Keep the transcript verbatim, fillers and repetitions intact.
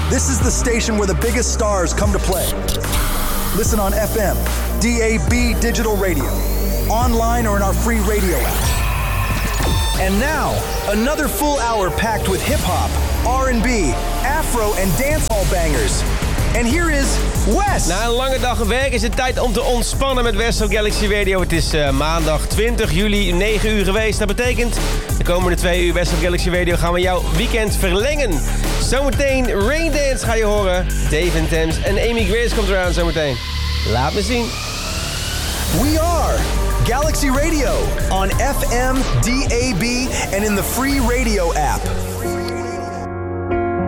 This is the station where the biggest stars come to play. Listen on F M, D A B digital radio, online or in our free radio app. And now, another full hour packed with hip-hop, R and B, afro en dancehall bangers. And here is Wes. Na een lange dag werk is het tijd om te ontspannen met West op Galaxy Radio. Het is uh, maandag twintig juli, negen uur geweest. Dat betekent, de komende twee uur West op Galaxy Radio gaan we jouw weekend verlengen. Zometeen Raindance ga je horen. Dave and Thames en Amy Grace komt eraan zometeen. Laat me zien. We are Galaxy Radio on F M, D A B en in the free radio app.